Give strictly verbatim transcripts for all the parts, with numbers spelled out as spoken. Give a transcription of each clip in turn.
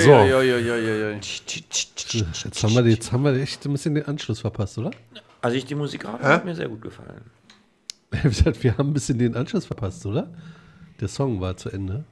So. oi, oi, oi, oi, oi. Jetzt haben, wir, jetzt haben wir echt ein bisschen den Anschluss verpasst, oder? Also ich die Musik habe, hat mir sehr gut gefallen. Wir haben ein bisschen den Anschluss verpasst, oder? Der Song war zu Ende.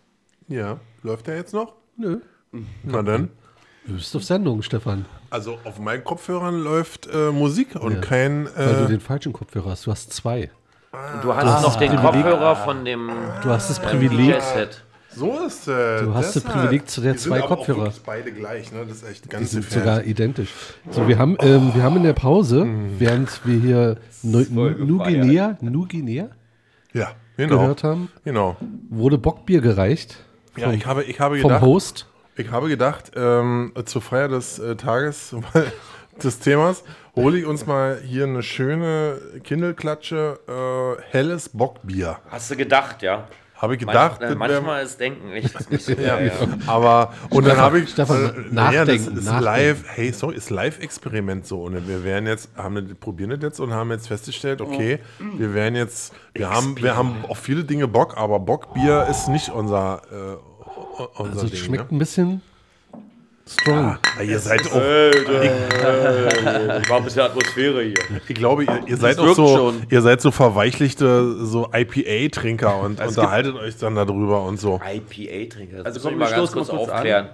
Ja, läuft der jetzt noch? Nö. Na dann. Du bist auf Sendung, Stefan. Also auf meinen Kopfhörern läuft äh, Musik und Ja. kein... Weil du Äh, den falschen Kopfhörer hast. Du hast zwei. Du hast noch den Kopfhörer von dem Du hast das D Privileg. J-Set. so ist äh, Du hast das deshalb. Privileg zu der Die sind zwei aber auch Kopfhörer. wirklich beide gleich, ne? Das ist echt Die ganz sind gefährlich. sogar identisch. So, wir haben, ähm, wir haben in der Pause, Mhm. während wir hier Neu- Nuguinea, Nuguinea Ja, genau. gehört haben, Genau. wurde Bockbier gereicht Ja, ich habe, ich habe vom gedacht, Host. ich habe gedacht, ähm, zur Feier des äh, Tages des Themas hole ich uns mal hier eine schöne Kindelklatsche äh, helles Bockbier. Hast du gedacht, ja? Habe ich gedacht, Manch, das äh, wär- manchmal ist Denken echt nicht so Ja, geil, ja. aber und dann habe ich Stefan, naja, das nachdenken, ist nachdenken. live, hey, sorry, ist Live-Experiment so und wir werden jetzt, haben das, probieren das jetzt und haben jetzt festgestellt, okay, wir werden jetzt, wir haben, wir haben auf viele Dinge Bock, aber Bockbier ist nicht unser, äh, unser Also es Ding. schmeckt Ne? ein bisschen strong. Ja, ihr seid auch, Ich war ein bisschen Atmosphäre hier. ich glaube, ihr, ihr seid auch wirkt so, schon. ihr seid so verweichlichte so I P A-Trinker und unterhaltet euch dann darüber und so. I P A-Trinker. Also Das komm, muss ich wir mal ganz stoßen kurz mal kurz an. aufklären.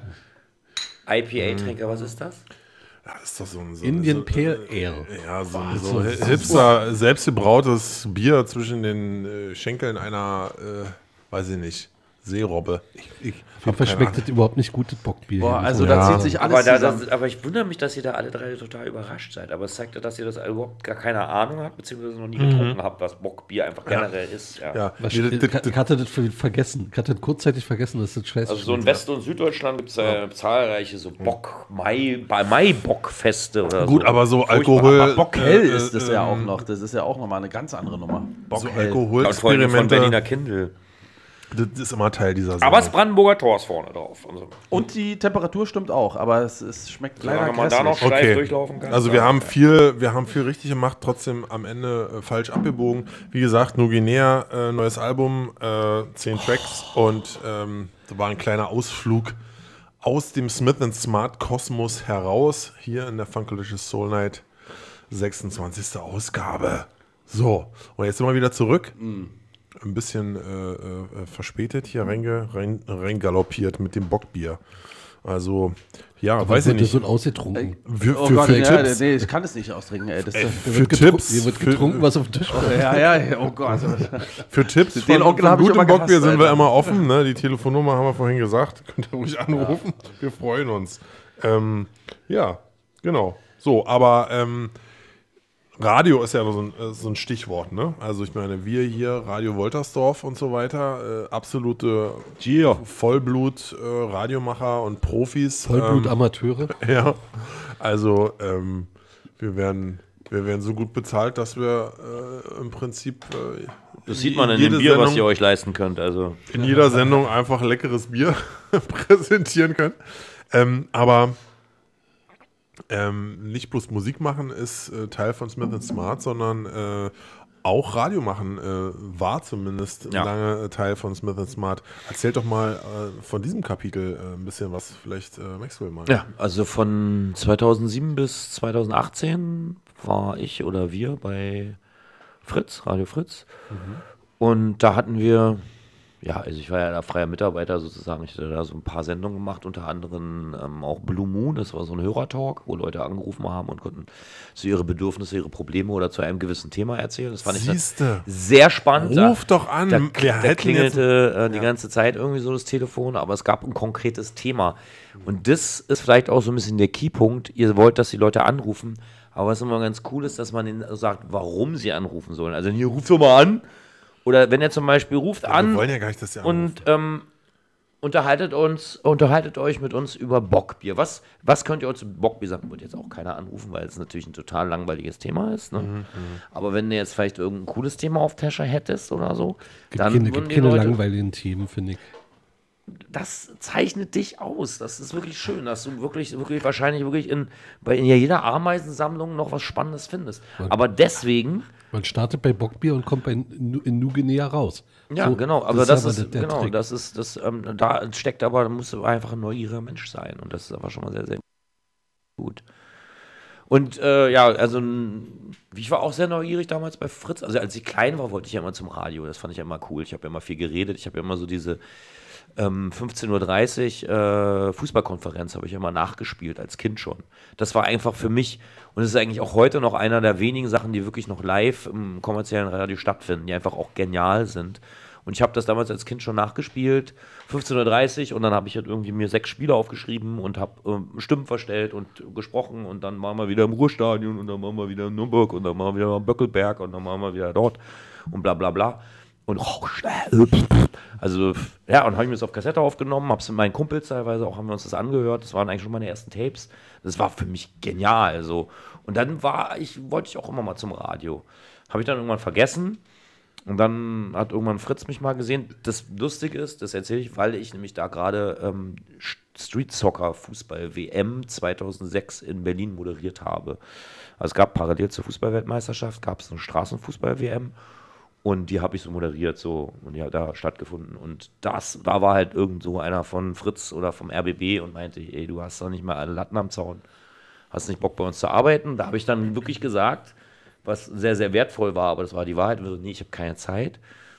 I P A-Trinker, was ist das? Ja, das ist doch so ein so, Indian so, Pale Ale. Ja, so, so Hipster, selbstgebrautes Bier zwischen den äh, Schenkeln einer, äh, weiß ich nicht, Seerobbe. Ich, ich hab Aber keine schmeckt Ahnung. das überhaupt nicht gut, das Bockbier. Boah, hier. also Ja. da zieht sich alles Aber, da, zusammen. das, aber ich wundere mich, dass ihr da alle drei total überrascht seid. Aber es zeigt ja, dass ihr das überhaupt gar keine Ahnung habt, beziehungsweise noch nie getrunken habt, was Bockbier einfach generell ist. Ja. Ja, Was, nee, ich, das- das- ich hatte das ver- vergessen. Ich hatte das kurzzeitig vergessen, dass das scheiße Also so in schmeckt. West- und Süddeutschland gibt es äh, zahlreiche so Bock, Mai, bei Maibockfeste oder gut, so. aber so Aber Alkohol. Bockhell äh, ist das äh, ja auch noch. Das ist ja auch nochmal eine ganz andere Nummer. So Bockhell. Und vor allem von Berliner Alkoholexperimente. Kindle. Das ist immer Teil dieser Aber das Sendung. Brandenburger Tor ist vorne drauf. Also, Und die Temperatur stimmt auch, aber es, es schmeckt leider solange man da noch grässlich. steif Okay. durchlaufen kann. Also wir haben viel, wir haben viel richtig gemacht, trotzdem am Ende äh, falsch abgebogen. Wie gesagt, Nuguinea, äh, neues Album, äh, zehn Tracks und ähm, da war ein kleiner Ausflug aus dem Smith and Smart Kosmos heraus, hier in der Funkalicious Soul Night, sechsundzwanzigste Ausgabe. So, und jetzt sind wir wieder zurück. Ein bisschen äh, äh, verspätet hier reinge, rein, reingaloppiert mit dem Bockbier. Also, ja, weiß ich Wird nicht. so ausgetrunken. Für, Oh für, Gott, für ja, Tipps, nee, ich kann es nicht austrinken. Ey. Das, Ey, das, für Tipps, Hier wird für- getrunken, was auf dem Tisch kommt. ja, ja, ja, oh Gott. für Tipps Den Onkel hab ich gutem immer Bock, wir gehasst, sind wir Alter. immer offen. Ne? Die Telefonnummer haben wir vorhin gesagt. Könnt ihr ruhig anrufen. Wir freuen uns. Ähm, ja, genau. So, aber ähm, Radio ist ja so ein, äh, so ein Stichwort. Ne? Also ich meine, wir hier, Radio Woltersdorf und so weiter, äh, absolute Vollblut-Radiomacher und Profis. Ähm, Vollblut-Amateure. Ja, also ähm, wir, werden, wir werden so gut bezahlt, dass wir äh, im Prinzip äh, Das sieht man in jede dem Bier, was Sendung- ihr euch leisten könnt. Also in jeder Sendung einfach leckeres Bier präsentieren können. Ähm, aber ähm, nicht bloß Musik machen ist äh, Teil von Smith and Smart, sondern äh, auch Radio machen äh, war zumindest Ja. lange äh, Teil von Smith and Smart. Erzählt doch mal äh, von diesem Kapitel äh, ein bisschen was, vielleicht äh, Maxwell mal. Ja, also von zweitausendsieben bis zweitausendachtzehn war ich oder wir bei Fritz, Radio Fritz. Und da hatten wir, ja, also ich war ja da freier Mitarbeiter sozusagen. Ich hatte da so ein paar Sendungen gemacht, unter anderem ähm, auch Blue Moon. Das war so ein Hörertalk, wo Leute angerufen haben und konnten zu ihre Bedürfnisse, ihre Probleme oder zu einem gewissen Thema erzählen. Das fand ich Siehste. sehr spannend. Ruf doch an. Da, Wir da hätten klingelte äh, die ganze Zeit irgendwie so das Telefon, aber es gab ein konkretes Thema. Und das ist vielleicht auch so ein bisschen der Keypunkt. Ihr wollt, dass die Leute anrufen, aber was immer ganz cool ist, dass man ihnen sagt, warum sie anrufen sollen. Also hier, ruft doch mal an. Oder wenn er zum Beispiel ruft Wir an wollen ja gar nicht, dass ihr und ähm, unterhaltet uns, unterhaltet euch mit uns über Bockbier. Was, was könnt ihr euch zu Bockbier sagen? Wird jetzt auch keiner anrufen, weil es natürlich ein total langweiliges Thema ist. Ne? Mhm, Aber wenn du jetzt vielleicht irgendein cooles Thema auf Tasche hättest oder so, Gibt dann keine, würden gibt die keine Leute, langweiligen Themen, finde ich. das zeichnet dich aus. Das ist wirklich schön, dass du wirklich, wirklich wahrscheinlich wirklich in, bei in jeder Ameisensammlung noch was Spannendes findest. Aber deswegen. Man startet bei Bockbier und kommt bei, in, in New-Guinea raus. Ja, so, genau. Aber das, das ist, der genau, Trick. das ist, das, ähm, da steckt aber, da musst du einfach ein neugieriger Mensch sein. Und das ist aber schon mal sehr, sehr gut. Und äh, ja, also ich war auch sehr neugierig damals bei Fritz. Also als ich klein war, wollte ich ja immer zum Radio. Das fand ich ja immer cool. Ich habe ja immer viel geredet. Ich habe ja immer so diese ähm, fünfzehn Uhr dreißig äh, Fußballkonferenz habe ich immer nachgespielt, als Kind schon. Das war einfach für mich, und es ist eigentlich auch heute noch einer der wenigen Sachen, die wirklich noch live im kommerziellen Radio stattfinden, die einfach auch genial sind. Und ich habe das damals als Kind schon nachgespielt, fünfzehn Uhr dreißig, und dann habe ich halt irgendwie mir sechs Spiele aufgeschrieben und habe ähm, Stimmen verstellt und gesprochen, und dann waren wir wieder im Ruhrstadion und dann waren wir wieder in Nürnberg und dann waren wir wieder am Böckelberg und dann waren wir wieder dort und bla bla bla. Und also, ja, und habe ich mir das auf Kassette aufgenommen, habe es mit meinen Kumpels teilweise auch, haben wir uns das angehört, das waren eigentlich schon meine ersten Tapes. Das war für mich genial, so. Und dann war ich, wollte ich auch immer mal zum Radio. Habe ich dann irgendwann vergessen. Und dann hat irgendwann Fritz mich mal gesehen. Das Lustige ist, das erzähle ich, weil ich nämlich da gerade ähm, Street Soccer Fußball W M zweitausendsechs in Berlin moderiert habe. Also es gab parallel zur Fußballweltmeisterschaft, gab es eine Straßenfußball W M, und die habe ich so moderiert, so, und die hat da stattgefunden. Und das, da war halt irgend so einer von Fritz oder vom R B B und meinte, ey, du hast doch nicht mal alle Latten am Zaun, hast nicht Bock bei uns zu arbeiten. Da habe ich dann wirklich gesagt, was sehr, sehr wertvoll war, aber das war die Wahrheit. Und so, nee, ich habe keine Zeit.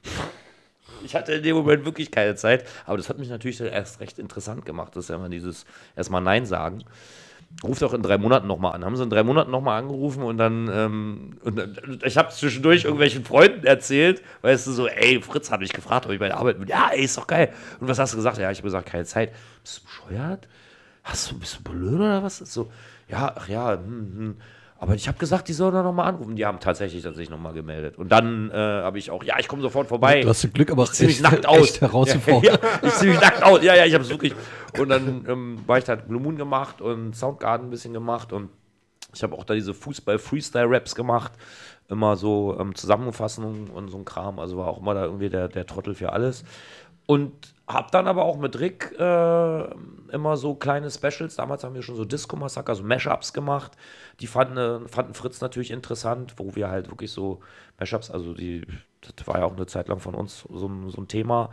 Ich hatte in dem Moment wirklich keine Zeit, aber das hat mich natürlich erst recht interessant gemacht, dass ja immer dieses erstmal Nein sagen. Ruft auch in drei Monaten nochmal an. Haben sie in drei Monaten nochmal angerufen und dann, ähm, und dann ich habe zwischendurch irgendwelchen Freunden erzählt, weißt du, so, ey, Fritz hat mich gefragt, ob ich meine Arbeit mit, ja, ey, ist doch geil. Und was hast du gesagt? Ja, ich habe gesagt, keine Zeit. Bist du bescheuert? Hast du, bist du blöd oder was? So, ja, ach ja, hm, hm. Aber ich habe gesagt, die sollen da nochmal anrufen. Die haben tatsächlich tatsächlich nochmal gemeldet. Und dann äh, habe ich auch, ja, ich komme sofort vorbei. Du hast Glück, aber ich ziemlich echt, nackt aus. echt herausgefordert. Ja, ja, ich ziemlich nackt aus. Ja, ja, ich habe es wirklich. Und dann ähm, war ich da, Blue Moon gemacht und Soundgarden ein bisschen gemacht. Und ich habe auch da diese Fußball-Freestyle-Raps gemacht. Immer so ähm, Zusammenfassungen und so ein Kram. Also war auch immer da irgendwie der, der Trottel für alles. Und hab dann aber auch mit Rick äh, immer so kleine Specials. Damals haben wir schon so Disco-Massaker, so Mashups gemacht. Die fanden, fanden Fritz natürlich interessant, wo wir halt wirklich so Mashups, also die, das war ja auch eine Zeit lang von uns so ein, so ein Thema,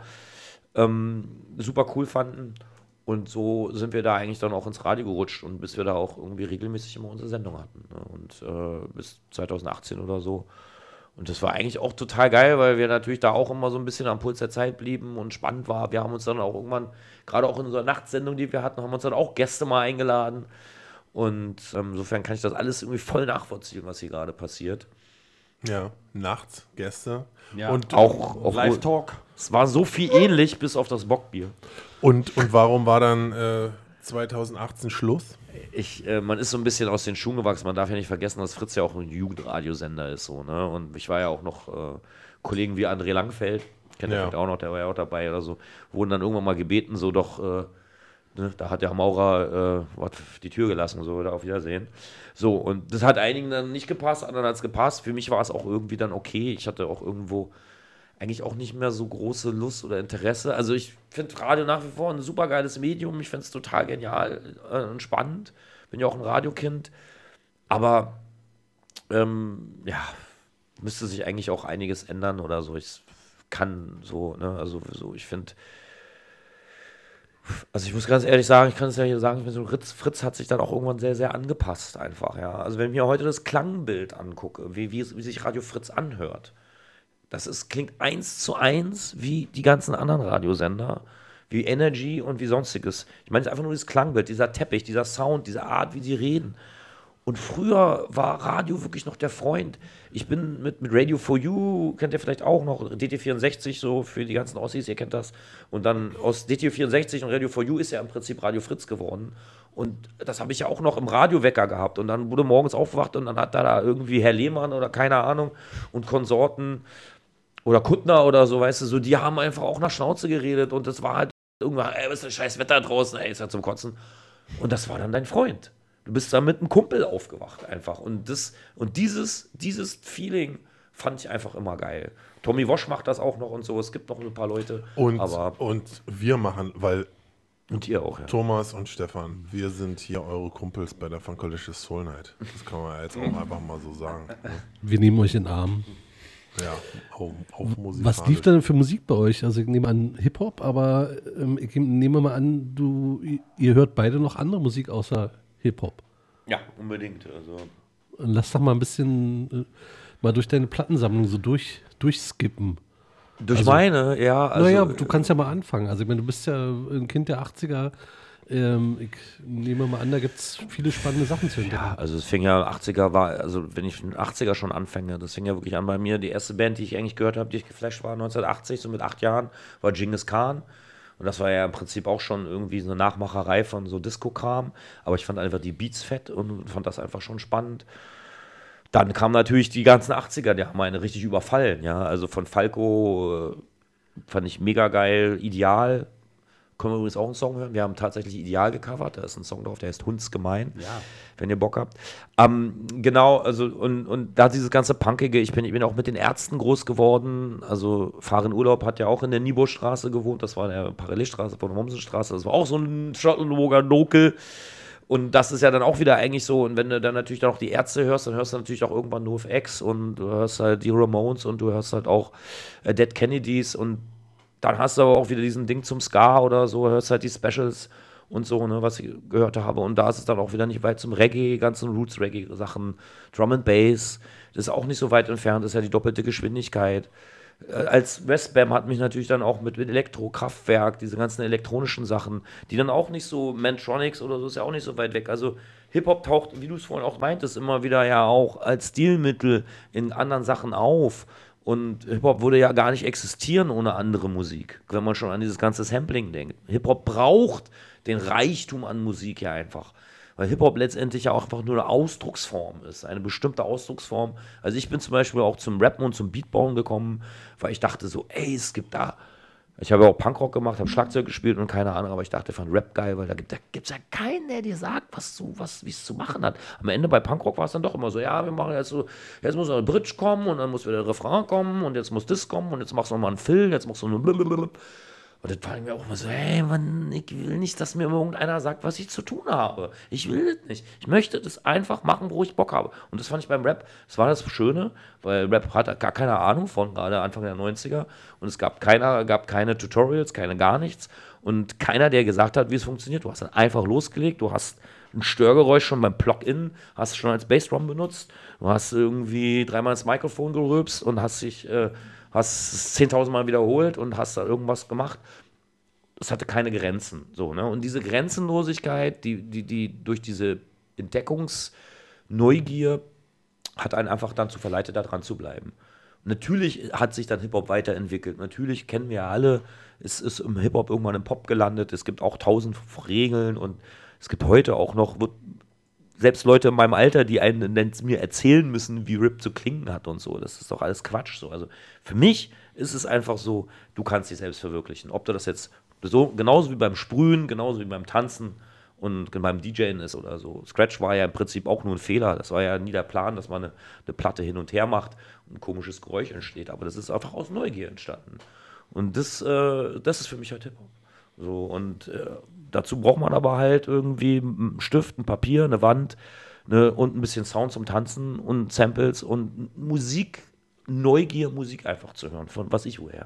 ähm, super cool fanden. Und so sind wir da eigentlich dann auch ins Radio gerutscht, und bis wir da auch irgendwie regelmäßig immer unsere Sendung hatten. Ne? Und äh, bis zweitausendachtzehn oder so. Und das war eigentlich auch total geil, weil wir natürlich da auch immer so ein bisschen am Puls der Zeit blieben und spannend war. Wir haben uns dann auch irgendwann, gerade auch in unserer Nachtsendung, die wir hatten, haben uns dann auch Gäste mal eingeladen. Und ähm, insofern kann ich das alles irgendwie voll nachvollziehen, was hier gerade passiert. Ja, nachts, Gäste. Ja. Und, Auch, auch Live-Talk. Es war so viel ähnlich, bis auf das Bockbier. und, und warum war dann äh, zweitausendachtzehn Schluss? Ich, äh, man ist so ein bisschen aus den Schuhen gewachsen. Man darf ja nicht vergessen, dass Fritz ja auch ein Jugendradiosender ist. So, ne? Und ich war ja auch noch äh, Kollegen wie André Langfeld, kennt ihr Ja. vielleicht auch noch, der war ja auch dabei oder so, wurden dann irgendwann mal gebeten, so doch, äh, ne, da hat der Maurer äh, die Tür gelassen, so, oder auf Wiedersehen. So, und das hat einigen dann nicht gepasst, anderen hat es gepasst. Für mich war es auch irgendwie dann okay. Ich hatte auch irgendwo eigentlich auch nicht mehr so große Lust oder Interesse. Also ich finde Radio nach wie vor ein super geiles Medium. Ich finde es total genial äh, und spannend. Bin ja auch ein Radiokind. Aber ähm, ja, müsste sich eigentlich auch einiges ändern oder so. Ich kann so, ne, also so, ich finde, also ich muss ganz ehrlich sagen, ich kann es ja hier sagen, ich finde so, Fritz, Fritz hat sich dann auch irgendwann sehr, sehr angepasst einfach, ja. Also wenn ich mir heute das Klangbild angucke, wie, wie, wie sich Radio Fritz anhört, das ist, klingt eins zu eins wie die ganzen anderen Radiosender, wie Energy und wie sonstiges. Ich meine, es ist einfach nur das Klangbild, dieser Teppich, dieser Sound, diese Art, wie sie reden. Und früher war Radio wirklich noch der Freund. Ich bin mit, mit Radio for You, kennt ihr vielleicht auch noch, D T vierundsechzig, so für die ganzen Ossis, ihr kennt das. Und dann aus D T vierundsechzig und Radio for You ist ja im Prinzip Radio Fritz geworden. Und das habe ich ja auch noch im Radiowecker gehabt. Und dann wurde morgens aufgewacht und dann hat da, da irgendwie Herr Lehmann oder keine Ahnung und Konsorten oder Kuttner oder so, weißt du, so, die haben einfach auch nach Schnauze geredet. Und das war halt irgendwann, ey, was ist das scheiß Wetter draußen, ey, ist ja zum Kotzen. Und das war dann dein Freund. Du bist da mit einem Kumpel aufgewacht einfach. Und, das, und dieses, dieses Feeling fand ich einfach immer geil. Tommy Walsh macht das auch noch und so, es gibt noch ein paar Leute. Und, aber und wir machen, weil und ihr auch, ja. Thomas und Stefan, wir sind hier eure Kumpels bei der Funkalicious Soul Night. Das kann man jetzt auch einfach mal so sagen. Ne? Wir nehmen euch in den Arm. Ja, auch, auch musikalisch. Was lief denn für Musik bei euch? Also ich nehme an Hip-Hop, aber ähm, ich nehme mal an, du, ihr hört beide noch andere Musik außer Hip-Hop. Ja, unbedingt. Also. Lass doch mal ein bisschen äh, mal durch deine Plattensammlung so durch, durchskippen. Durch also, meine, ja. Also, naja, du kannst ja mal anfangen. Also ich meine, du bist ja ein Kind der achtziger. Ähm, ich nehme mal an, da gibt es viele spannende Sachen zu entdecken. Ja, also es fing ja, achtziger war, also wenn ich in den achtziger schon anfange, das fing ja wirklich an bei mir. Die erste Band, die ich eigentlich gehört habe, die ich geflasht war, neunzehnhundertachtzig, so mit acht Jahren, war Genghis Khan. Und das war ja im Prinzip auch schon irgendwie so eine Nachmacherei von so Disco-Kram. Aber ich fand einfach die Beats fett und fand das einfach schon spannend. Dann kamen natürlich die ganzen achtziger, die haben einen richtig überfallen, ja. Also von Falco äh, fand ich mega geil, Ideal. Können wir übrigens auch einen Song hören. Wir haben tatsächlich Ideal gecovert. Da ist ein Song drauf, der heißt Hundsgemein. Ja. Wenn ihr Bock habt. Ähm, genau, also und, und da dieses ganze Punkige, ich bin, ich bin auch mit den Ärzten groß geworden. Also Farin Urlaub hat ja auch in der Nibo-Straße gewohnt. Das war der Parallelstraße von der Mommsenstraße. Das war auch so ein Charlottenburger Nokel. Und das ist ja dann auch wieder eigentlich so, und wenn du dann natürlich auch die Ärzte hörst, dann hörst du natürlich auch irgendwann NoFX und du hörst halt die Ramones und du hörst halt auch äh, Dead Kennedys und dann hast du aber auch wieder diesen Ding zum Ska oder so, hörst halt die Specials und so, ne, was ich gehört habe. Und da ist es dann auch wieder nicht weit zum Reggae, ganzen Roots-Reggae-Sachen, Drum and Bass, das ist auch nicht so weit entfernt, das ist ja die doppelte Geschwindigkeit. Als Westbam hat mich natürlich dann auch mit Elektro-Kraftwerk, diese ganzen elektronischen Sachen, die dann auch nicht so, Mantronics oder so, ist ja auch nicht so weit weg. Also Hip-Hop taucht, wie du es vorhin auch meintest, immer wieder ja auch als Stilmittel in anderen Sachen auf. Und Hip-Hop würde ja gar nicht existieren ohne andere Musik, wenn man schon an dieses ganze Sampling denkt. Hip-Hop braucht den Reichtum an Musik ja einfach. Weil Hip-Hop letztendlich ja auch einfach nur eine Ausdrucksform ist, eine bestimmte Ausdrucksform. Also ich bin zum Beispiel auch zum Rappen und zum Beatbauen gekommen, weil ich dachte so, ey, es gibt da, ich habe ja auch Punkrock gemacht, habe Schlagzeug gespielt und keine Ahnung, aber ich dachte, ich fand Rap geil, weil da gibt es ja keinen, der dir sagt, was zu, was, wie es zu machen hat. Am Ende bei Punkrock war es dann doch immer so, ja, wir machen jetzt so, jetzt muss eine Bridge kommen und dann muss wieder der Refrain kommen und jetzt muss das kommen und jetzt machst du nochmal einen Fill, jetzt machst du nur blablabla. Und das war mir auch immer so, hey Mann, ich will nicht, dass mir irgendeiner sagt, was ich zu tun habe. Ich will das nicht. Ich möchte das einfach machen, wo ich Bock habe. Und das fand ich beim Rap, das war das Schöne, weil Rap hat gar keine Ahnung von, gerade Anfang der neunziger. Und es gab, keiner, gab keine Tutorials, keine gar nichts. Und keiner, der gesagt hat, wie es funktioniert. Du hast dann einfach losgelegt, du hast ein Störgeräusch schon beim Plugin, hast schon als Bassdrum benutzt. Du hast irgendwie dreimal ins Mikrofon gerülpst und hast dich... Äh, hast es zehntausend Mal wiederholt und hast da irgendwas gemacht. Das hatte keine Grenzen. So, ne? Und diese Grenzenlosigkeit, die, die, die durch diese Entdeckungsneugier hat einen einfach dann zu verleitet, da dran zu bleiben. Und natürlich hat sich dann Hip-Hop weiterentwickelt. Natürlich kennen wir ja alle, es ist im Hip-Hop irgendwann im Pop gelandet. Es gibt auch tausend Regeln und es gibt heute auch noch, wird, selbst Leute in meinem Alter, die einen mir erzählen müssen, wie Rip zu klingen hat und so. Das ist doch alles Quatsch. So. Also für mich ist es einfach so, du kannst dich selbst verwirklichen. Ob du das jetzt so, genauso wie beim Sprühen, genauso wie beim Tanzen und beim DJen ist oder so. Scratch war ja im Prinzip auch nur ein Fehler. Das war ja nie der Plan, dass man eine, eine Platte hin und her macht und ein komisches Geräusch entsteht. Aber das ist einfach aus Neugier entstanden. Und das, äh, das ist für mich halt Hip-Hop. So, und äh, dazu braucht man aber halt irgendwie einen Stift, ein Papier, eine Wand, ne, und ein bisschen Sound zum Tanzen und Samples und Musik, Neugier, Musik einfach zu hören, von was ich woher.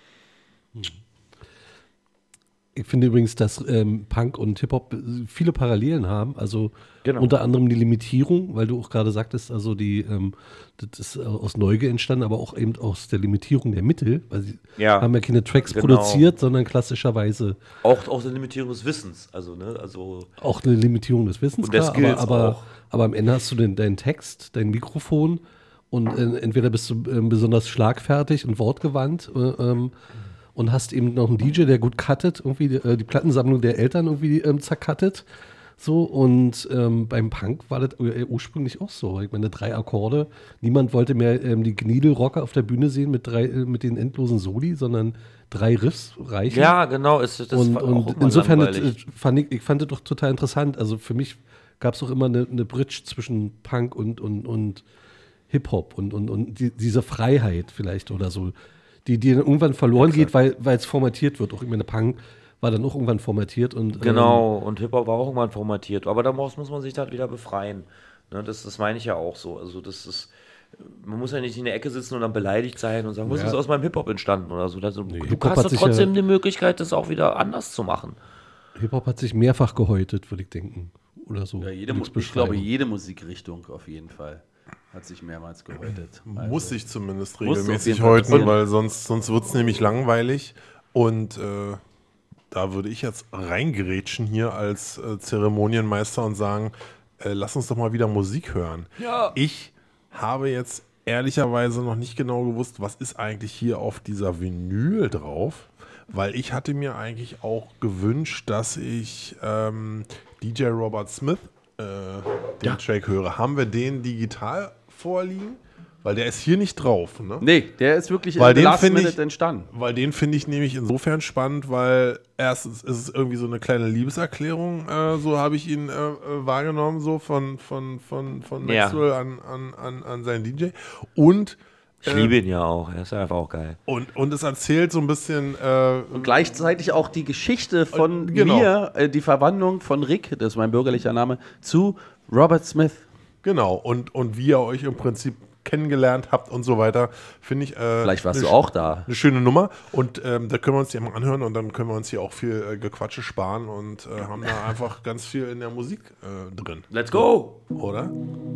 Ich finde übrigens, dass ähm, Punk und Hip-Hop viele Parallelen haben. Also genau. Unter anderem die Limitierung, weil du auch gerade sagtest, also die, ähm, das ist aus Neugier entstanden, aber auch eben aus der Limitierung der Mittel, weil sie ja, haben ja keine Tracks genau. produziert, sondern klassischerweise auch, auch eine Limitierung des Wissens. Also, ne, also auch eine Limitierung des Wissens, und der klar, Skills aber, aber, auch. aber am Ende hast du den, deinen Text, dein Mikrofon und äh, entweder bist du äh, besonders schlagfertig und wortgewandt äh, ähm, und hast eben noch einen D J, der gut cuttet, irgendwie die, äh, die Plattensammlung der Eltern irgendwie ähm, zercuttet. So, und ähm, beim Punk war das äh, ursprünglich auch so. Ich meine, drei Akkorde. Niemand wollte mehr ähm, die Gniedelrocker auf der Bühne sehen mit drei, äh, mit den endlosen Soli, sondern drei Riffs reichen. Ja, genau. Ist, das und war und auch immer insofern das, langweilig. fand ich, ich fand das doch total interessant. Also für mich gab es auch immer eine, eine Bridge zwischen Punk und, und, und Hip-Hop und, und, und die, diese Freiheit vielleicht oder so, die, die dann irgendwann verloren Exakt. geht, weil weil es formatiert wird. Auch ich meine, Punk war dann auch irgendwann formatiert. Und, genau, ähm, und Hip-Hop war auch irgendwann formatiert. Aber da muss, muss man sich dann wieder befreien. Ne, das, das meine ich ja auch so. Also das ist, man muss ja nicht in der Ecke sitzen und dann beleidigt sein und sagen, was ja. ist aus meinem Hip-Hop entstanden oder so. Also, nee, du hast doch trotzdem ja, die Möglichkeit, das auch wieder anders zu machen. Hip-Hop hat sich mehrfach gehäutet, würde ich denken. Oder so. Ja, jede, ich glaube, jede Musikrichtung auf jeden Fall hat sich mehrmals gehäutet. Also muss sich zumindest regelmäßig häuten, weil sonst, sonst wird es nämlich langweilig. Und äh, da würde ich jetzt reingerätschen hier als äh, Zeremonienmeister und sagen, äh, lass uns doch mal wieder Musik hören. Ja. Ich habe jetzt ehrlicherweise noch nicht genau gewusst, was ist eigentlich hier auf dieser Vinyl drauf, weil ich hatte mir eigentlich auch gewünscht, dass ich ähm, D J Robert Smith äh, den ja. Track höre. Haben wir den digital vorliegen? Weil der ist hier nicht drauf, ne? Nee, der ist wirklich weil in Last Minute ich, entstanden. Weil den finde ich nämlich insofern spannend, weil erstens ist es irgendwie so eine kleine Liebeserklärung, äh, so habe ich ihn äh, wahrgenommen, so von, von, von, von Maxwell ja. an, an, an, an seinen D J. Und ich liebe ihn ja auch, er ist einfach auch geil. Und, und es erzählt so ein bisschen äh, und gleichzeitig auch die Geschichte von genau. mir, äh, die Verwandlung von Rick, das ist mein bürgerlicher Name, zu Robert Smith. Genau, und, und wie ihr euch im Prinzip kennengelernt habt und so weiter, finde ich äh, vielleicht warst du auch da. Eine schöne Nummer und ähm, da können wir uns die mal anhören und dann können wir uns hier auch viel äh, Gequatsche sparen und äh, haben da einfach ganz viel in der Musik äh, drin. Let's go! Oder?